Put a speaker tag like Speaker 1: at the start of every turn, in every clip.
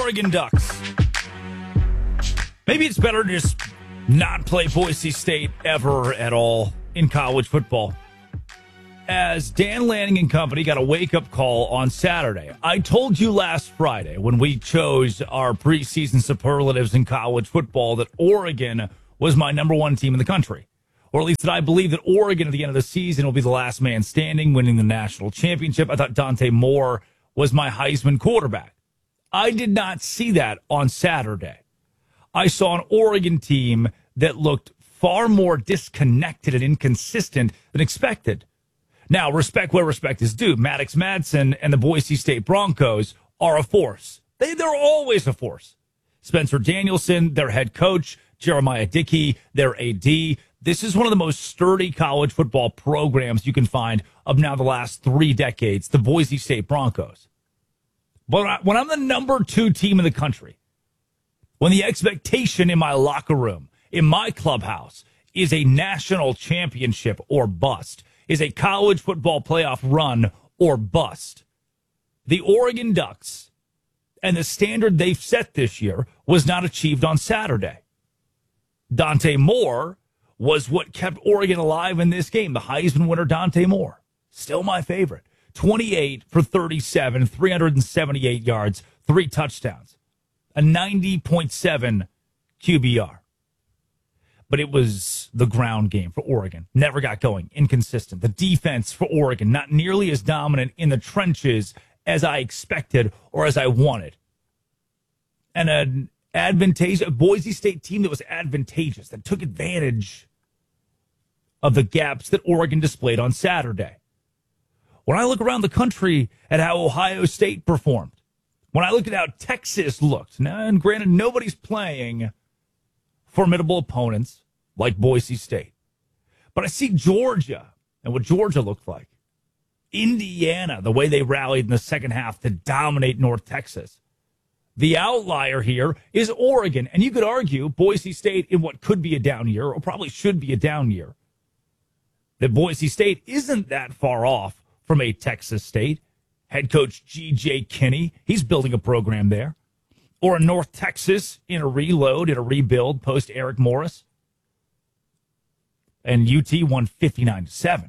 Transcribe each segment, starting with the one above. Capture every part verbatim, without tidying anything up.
Speaker 1: Oregon Ducks. Maybe it's better to just not play Boise State ever at all in college football. As Dan Lanning and company got a wake-up call on Saturday. I told you last Friday when we chose our preseason superlatives in college football that Oregon was my number one team in the country. Or at least that I believe that Oregon at the end of the season will be the last man standing, winning the national championship. I thought Dante Moore was my Heisman quarterback. I did not see that on Saturday. I saw an Oregon team that looked far more disconnected and inconsistent than expected. Now, respect where respect is due. Maddox Madsen and the Boise State Broncos are a force. They, they're always a force. Spencer Danielson, their head coach, Jeremiah Dickey, their A D. This is one of the most sturdy college football programs you can find of now the last three decades, the Boise State Broncos. But when I'm the number two team in the country, when the expectation in my locker room, in my clubhouse, is a national championship or bust, is a college football playoff run or bust, the Oregon Ducks and the standard they've set this year was not achieved on Saturday. Dante Moore was what kept Oregon alive in this game. The Heisman winner, Dante Moore, still my favorite. twenty-eight for thirty-seven, three hundred seventy-eight yards, three touchdowns, a ninety point seven Q B R. But it was the ground game for Oregon. Never got going. Inconsistent. The defense for Oregon, not nearly as dominant in the trenches as I expected or as I wanted. And an advantageous, a Boise State team that was advantageous, that took advantage of the gaps that Oregon displayed on Saturday. When I look around the country at how Ohio State performed, when I look at how Texas looked, now, and granted, nobody's playing formidable opponents like Boise State. But I see Georgia and what Georgia looked like. Indiana, the way they rallied in the second half to dominate North Texas. The outlier here is Oregon. And you could argue Boise State in what could be a down year, or probably should be a down year, that Boise State isn't that far off from a Texas State. Head coach G J Kinney, he's building a program there. Or in North Texas in a reload, in a rebuild post Eric Morris. And U T won fifty-nine to seven.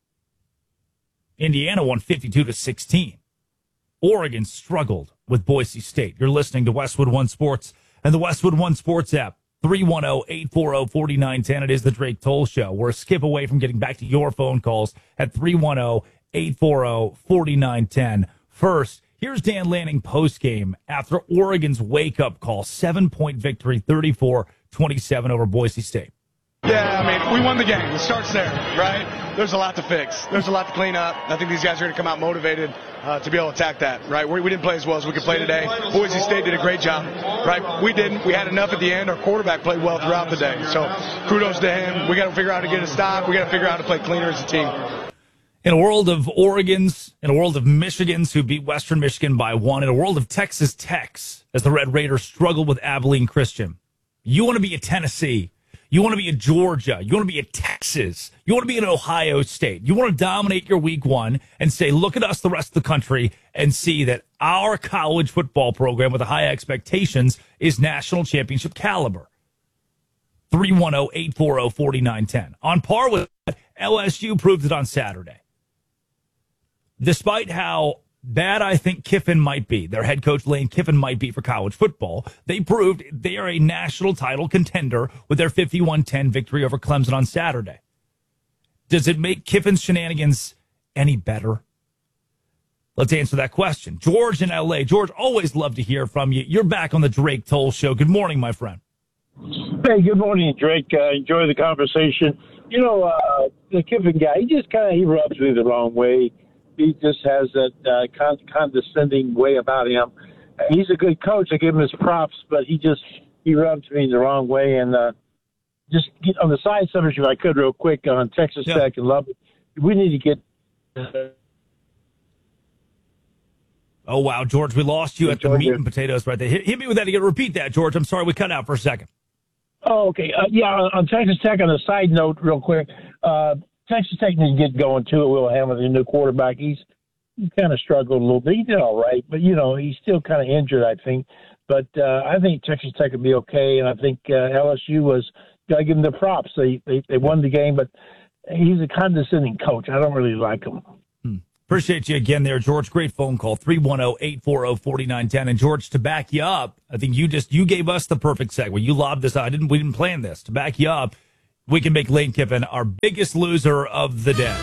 Speaker 1: Indiana won fifty-two to sixteen. Oregon struggled with Boise State. You're listening to Westwood One Sports and the Westwood One Sports app. three one zero, eight four zero, four nine one zero. It is the Drake Toll Show. We're a skip away from getting back to your phone calls at three one zero, eight four zero, four nine one zero. First, here's Dan Lanning postgame after Oregon's wake-up call. Seven-point victory, thirty-four twenty-seven over Boise State.
Speaker 2: Yeah, I mean, we won the game. It starts there, right? There's a lot to fix. There's a lot to clean up. I think these guys are going to come out motivated uh, to be able to attack that, right? We, we didn't play as well as we could play today. Boise State did a great job, right? We didn't. We had enough at the end. Our quarterback played well throughout the day. So kudos to him. We got to figure out how to get a stop. We got to figure out how to play cleaner as a team.
Speaker 1: In a world of Oregons, in a world of Michigans who beat Western Michigan by one, in a world of Texas Techs as the Red Raiders struggled with Abilene Christian, you want to be a Tennessee. You want to be a Georgia. You want to be a Texas. You want to be an Ohio State. You want to dominate your week one and say, look at us, the rest of the country, and see that our college football program with the high expectations is national championship caliber. three one zero, eight four zero, four nine one zero. On par with L S U proved it on Saturday. Despite how bad I think Kiffin might be, their head coach Lane Kiffin might be for college football, they proved they are a national title contender with their fifty-one ten victory over Clemson on Saturday. Does it make Kiffin's shenanigans any better? Let's answer that question. George in L A. George, always love to hear from you. You're back on the Drake Toll Show. Good morning, my friend.
Speaker 3: Hey, good morning, Drake. Uh, enjoy the conversation. You know, uh, the Kiffin guy, he just kind of, he rubs me the wrong way. He just has that uh, con- condescending way about him. He's a good coach. I give him his props, but he just, he rubs me the wrong way. And uh, just get on the side subject, if I could, real quick, on Texas yeah. Tech and Lubbock, we need to get. Uh,
Speaker 1: oh, wow, George, we lost you at the meat and potatoes right there. Hit, hit me with that again. Repeat that, George. I'm sorry, we cut out for a second.
Speaker 3: Oh, okay. Uh, yeah, on, on Texas Tech, on a side note, real quick, uh, Texas Tech needs to get going, too. Will Hamilton, the new quarterback. He's he kind of struggled a little bit. He did all right, but, you know, he's still kind of injured, I think. But uh, I think Texas Tech will be okay, and I think uh, L S U was got to give them the props. They, they they won the game, but he's a condescending coach. I don't really like him.
Speaker 1: Hmm. Appreciate you again there, George. Great phone call, three one zero, eight four zero, four nine one zero. And George, to back you up, I think you just you gave us the perfect segue. You lobbed this out. I didn't we didn't plan this. To back you up, we can make Lane Kiffin our biggest loser of the day.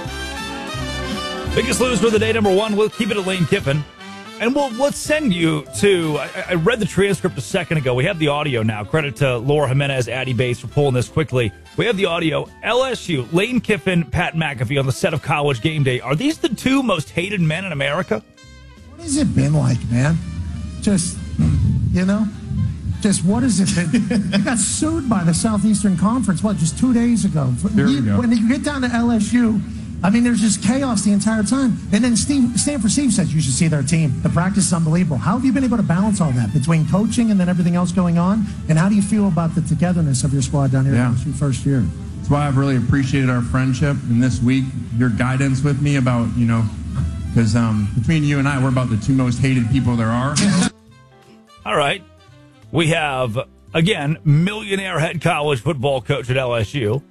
Speaker 1: Biggest loser of the day, number one. We'll keep it at Lane Kiffin. And we'll let's send you to, I, I read the transcript a second ago. We have the audio now. Credit to Laura Jimenez, Addy Bates for pulling this quickly. We have the audio. L S U, Lane Kiffin, Pat McAfee on the set of College Game Day. Are these the two most hated men in America?
Speaker 4: What has it been like, man? Just, you know, just what has it been? You got sued by the Southeastern Conference, what, just two days ago?
Speaker 5: There we
Speaker 4: you,
Speaker 5: go.
Speaker 4: When you get down to L S U, I mean, there's just chaos the entire time. And then Steve, Stanford Steve says you should see their team. The practice is unbelievable. How have you been able to balance all that between coaching and then everything else going on? And how do you feel about the togetherness of your squad down here
Speaker 5: Yeah.
Speaker 4: in your first year?
Speaker 5: That's why I've really appreciated our friendship. And this week, your guidance with me about, you know, because um, between you and I, we're about the two most hated people there are.
Speaker 1: All right. We have, again, millionaire head college football coach at L S U.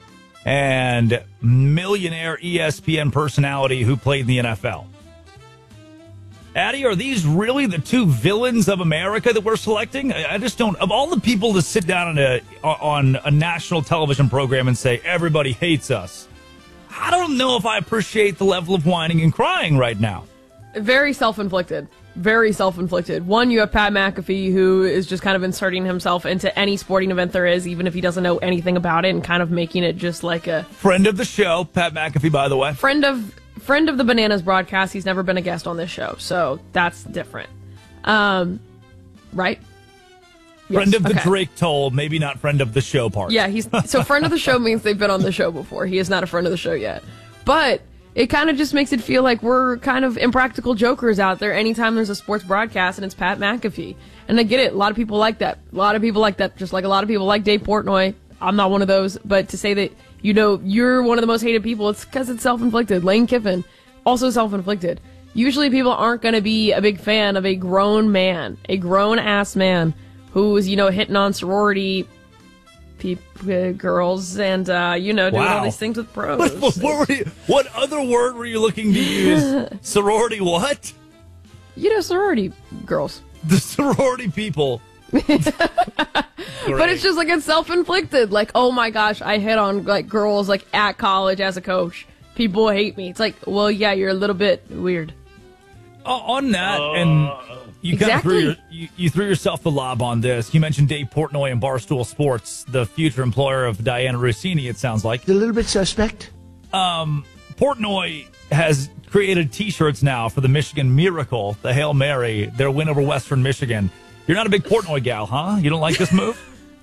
Speaker 1: And millionaire E S P N personality who played in the N F L. Addy, are these really the two villains of America that we're selecting? I just don't. Of all the people to sit down on a on a national television program and say everybody hates us, I don't know if I appreciate the level of whining and crying right now.
Speaker 6: Very self-inflicted. Very self-inflicted. One, you have Pat McAfee, who is just kind of inserting himself into any sporting event there is, even if he doesn't know anything about it, and kind of making it just like a...
Speaker 1: Friend of the show, Pat McAfee, by the way.
Speaker 6: Friend of friend of the Bananas broadcast. He's never been a guest on this show, so that's different. Um, right?
Speaker 1: Friend
Speaker 6: Yes,
Speaker 1: of the
Speaker 6: okay.
Speaker 1: Drake Toll, maybe not friend of the show part.
Speaker 6: Yeah, he's so friend of the show means they've been on the show before. He is not a friend of the show yet. But... it kind of just makes it feel like we're kind of impractical jokers out there anytime there's a sports broadcast and it's Pat McAfee. And I get it. A lot of people like that. A lot of people like that. Just like a lot of people like Dave Portnoy. I'm not one of those. But to say that, you know, you're one of the most hated people, it's because it's self-inflicted. Lane Kiffin, also self-inflicted. Usually people aren't going to be a big fan of a grown man, a grown-ass man who's, you know, hitting on sorority People, girls and, uh, you know, doing
Speaker 1: Wow.
Speaker 6: all these things with pros.
Speaker 1: What, what, what, were you, what other word were you looking to use? Sorority what?
Speaker 6: You know, sorority girls.
Speaker 1: The sorority people.
Speaker 6: But it's just like it's self-inflicted. Like, oh my gosh, I hit on like girls like at college as a coach. People hate me. It's like, well, yeah, you're a little bit weird.
Speaker 1: Uh, on that, and you kind of threw
Speaker 6: Exactly.
Speaker 1: your, you, you threw yourself the lob on this. You mentioned Dave Portnoy and Barstool Sports, the future employer of Diana Rossini, it sounds like.
Speaker 7: A little bit suspect.
Speaker 1: Um, Portnoy has created T-shirts now for the Michigan Miracle, the Hail Mary, their win over Western Michigan. You're not a big Portnoy gal, huh? You don't like this move?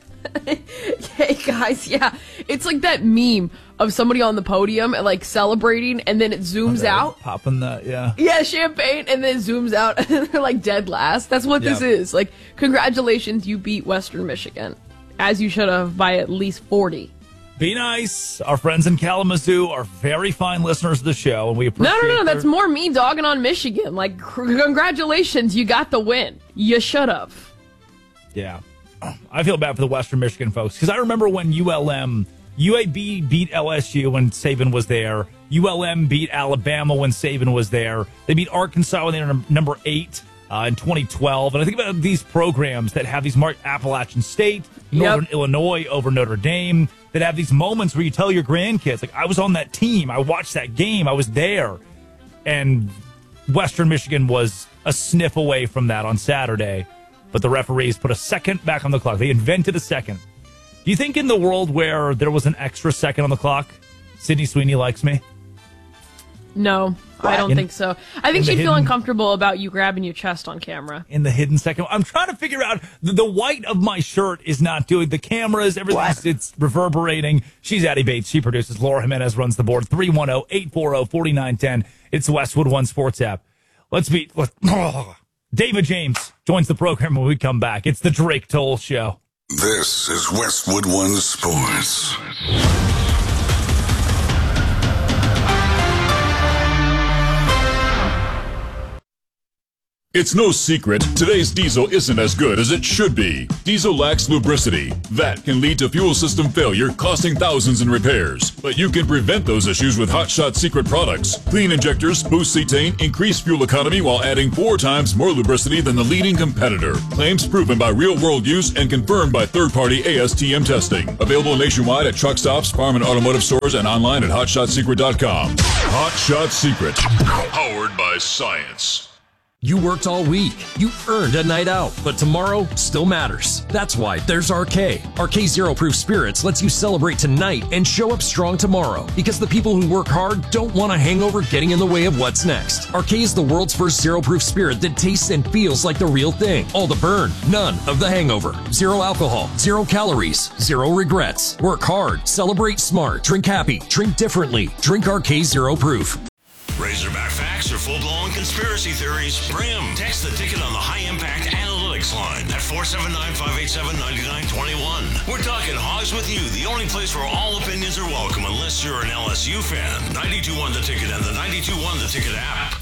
Speaker 6: Hey guys, yeah, it's like that meme of somebody on the podium and like celebrating, and then it zooms out.
Speaker 1: Popping that, yeah.
Speaker 6: Yeah, champagne, and then it zooms out, and they're like dead last. That's what this
Speaker 1: Yep.
Speaker 6: is. Like, congratulations, you beat Western Michigan, as you should have by at least forty.
Speaker 1: Be nice. Our friends in Kalamazoo are very fine listeners of the show, and we appreciate
Speaker 6: No, no, no,
Speaker 1: their-
Speaker 6: that's more me dogging on Michigan. Like, c- congratulations, you got the win. You should have.
Speaker 1: Yeah. I feel bad for the Western Michigan folks because I remember when U L M, U A B beat L S U when Saban was there. U L M beat Alabama when Saban was there. They beat Arkansas when they were num- number eight uh, in twenty twelve. And I think about these programs that have these marked Appalachian State, Northern
Speaker 6: Yep.
Speaker 1: Illinois over Notre Dame, that have these moments where you tell your grandkids, like, I was on that team. I watched that game. I was there. And Western Michigan was a sniff away from that on Saturday. But the referees put a second back on the clock. They invented a second. Do you think in the world where there was an extra second on the clock, Sydney Sweeney likes me?
Speaker 6: No, I don't
Speaker 1: In-
Speaker 6: think so. I
Speaker 1: in
Speaker 6: think
Speaker 1: the
Speaker 6: she'd feel
Speaker 1: hidden-
Speaker 6: uncomfortable about you grabbing your chest on camera.
Speaker 1: In the hidden second. I'm trying to figure out, the, the white of my shirt is not doing, the cameras, everything's, it's reverberating. She's Addy Bates. She produces. Laura Jimenez runs the board. three one zero, eight four zero, four nine one zero. It's the Westwood One Sports app. Let's beat, let, oh, David James joins the program when we come back. It's the Drake Toll Show.
Speaker 8: This is Westwood One Sports.
Speaker 7: It's no secret, today's diesel isn't as good as it should be. Diesel lacks lubricity. That can lead to fuel system failure, costing thousands in repairs. But you can prevent those issues with Hot Shot Secret products. Clean injectors boost cetane, increase fuel economy while adding four times more lubricity than the leading competitor. Claims proven by real-world use and confirmed by third-party A S T M testing. Available nationwide at truck stops, farm and automotive stores, and online at hot shot secret dot com. Hot Shot Secret. Powered by science.
Speaker 9: You worked all week. You earned a night out, but tomorrow still matters. That's why there's R K. R K Zero Proof Spirits lets you celebrate tonight and show up strong tomorrow, because the people who work hard don't want a hangover getting in the way of what's next. R K is the world's first zero proof spirit that tastes and feels like the real thing. All the burn, none of the hangover. Zero alcohol, zero calories, zero regrets. Work hard, celebrate smart, drink happy, drink differently. Drink R K Zero Proof.
Speaker 10: Razorback facts or full-blown conspiracy theories? Bring them. Text the ticket on the high-impact analytics line at four seven nine, five eight seven, nine nine two one. We're talking Hogs with You, the only place where all opinions are welcome unless you're an L S U fan. ninety-two point one The Ticket and the ninety-two point one The Ticket app.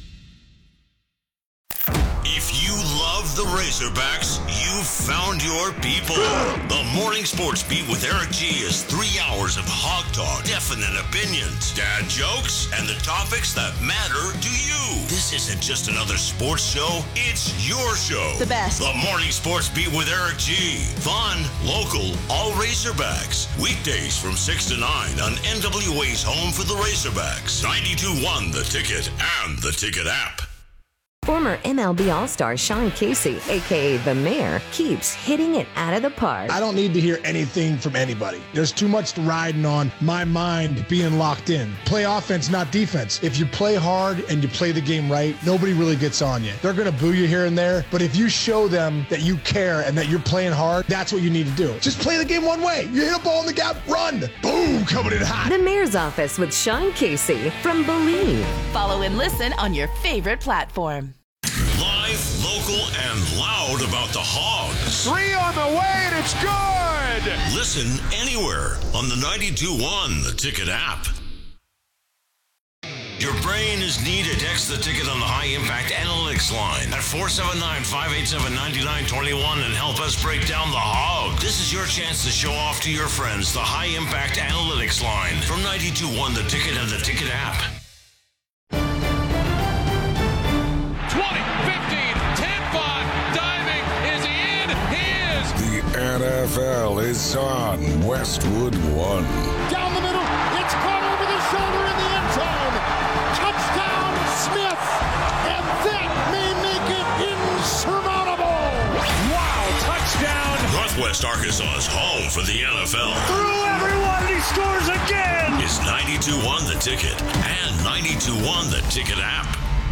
Speaker 10: If you love the Razorbacks, you've found your people. The Morning Sports Beat with Eric G is three hours of hog talk, definite opinions, dad jokes, and the topics that matter to you. This isn't just another sports show, it's your show.
Speaker 11: The best.
Speaker 10: The Morning Sports Beat with Eric G. Fun, local, all Razorbacks. Weekdays from six to nine on N W A's home for the Razorbacks. ninety-two point one The Ticket and the Ticket app.
Speaker 11: Former M L B All-Star Sean Casey, a k a. The Mayor, keeps hitting it out of the park.
Speaker 12: I don't need to hear anything from anybody. There's too much riding on my mind being locked in. Play offense, not defense. If you play hard and you play the game right, nobody really gets on you. They're going to boo you here and there, but if you show them that you care and that you're playing hard, that's what you need to do. Just play the game one way. You hit a ball in the gap, run. Boom, coming in hot.
Speaker 11: The Mayor's Office with Sean Casey from Believe.
Speaker 13: Follow and listen on your favorite platform.
Speaker 10: Live, local, and loud about the Hogs.
Speaker 14: Three on the way, and it's good!
Speaker 10: Listen anywhere on the ninety-two point one The Ticket app. Your brain is needed. Text the ticket on the High Impact Analytics line at four seven nine, five eight seven, nine nine two one and help us break down the Hog. This is your chance to show off to your friends the High Impact Analytics line from ninety-two point one The Ticket and the Ticket app.
Speaker 14: twenty, fifteen, ten, five, diving, is he in? He is!
Speaker 8: The N F L is on Westwood One.
Speaker 15: Down the middle, it's caught over the shoulder in the end zone. Touchdown, Smith, and that may make it insurmountable.
Speaker 14: Wow, touchdown!
Speaker 10: Northwest Arkansas's home for the N F L.
Speaker 14: Through everyone, and he scores again!
Speaker 10: Is ninety-two point one The Ticket and ninety-two point one The Ticket app.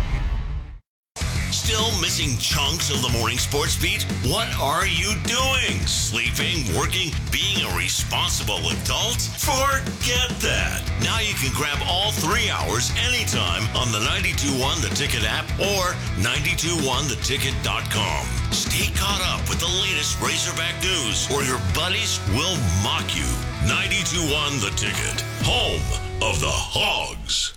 Speaker 10: Still missing chunks of the Morning Sports Beat? What are you doing? Sleeping, working, being a responsible adult? Forget that. Now you can grab all three hours anytime on the ninety-two point one The Ticket app or ninety-two point one the ticket dot com. Stay caught up with the latest Razorback news or your buddies will mock you. ninety-two point one The Ticket, home of the Hogs.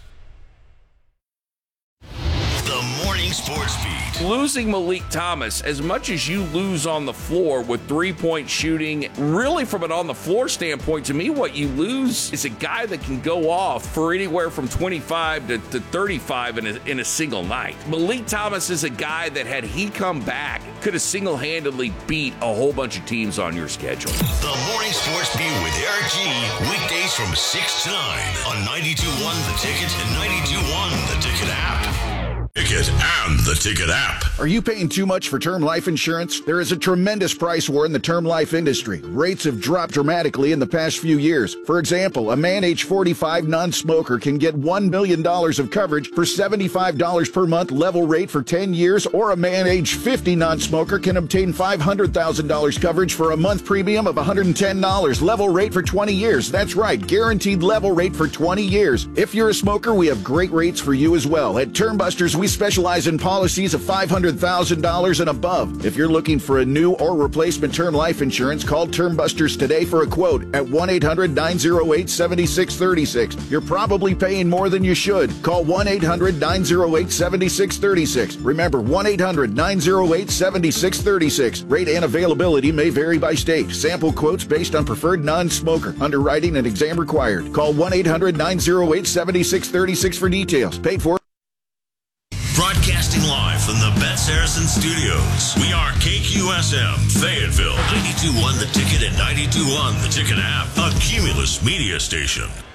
Speaker 10: The Morning Sports Beat.
Speaker 16: Losing Malik Thomas, as much as you lose on the floor with three-point shooting, really from an on-the-floor standpoint, to me, what you lose is a guy that can go off for anywhere from twenty-five to, to thirty-five in a, in a single night. Malik Thomas is a guy that, had he come back, could have single-handedly beat a whole bunch of teams on your schedule.
Speaker 10: The Morning Sports Beat with Eric G. Weekdays from six to nine on ninety-two point one The Ticket and ninety-two point one The Ticket app. Ticket and the Ticket app.
Speaker 17: Are you paying too much for term life insurance? There is a tremendous price war in the term life industry. Rates have dropped dramatically in the past few years. For example, a man age forty-five non-smoker can get one million dollars of coverage for seventy-five dollars per month level rate for ten years, or a man age fifty non-smoker can obtain five hundred thousand dollars coverage for a month premium of one hundred ten dollars level rate for twenty years. That's right, guaranteed level rate for twenty years. If you're a smoker, we have great rates for you as well. At Term Busters, we specialize in policies of five hundred hundred thousand dollars and above. If you're looking for a new or replacement term life insurance, call Term Busters today for a quote at one eight hundred nine oh eight seven six three six. You're probably paying more than you should. Call one eight hundred nine oh eight seven six three six. Remember, one eight hundred nine oh eight seven six three six. Rate and availability may vary by state. Sample quotes based on preferred non-smoker. Underwriting and exam required. Call one eight hundred nine oh eight seven six three six for details. Paid for.
Speaker 10: Broadcasting live from the Bet Saracen Studios. We are K Q S M, Fayetteville, ninety-two point one The Ticket and ninety-two point one The Ticket app, a Cumulus media station.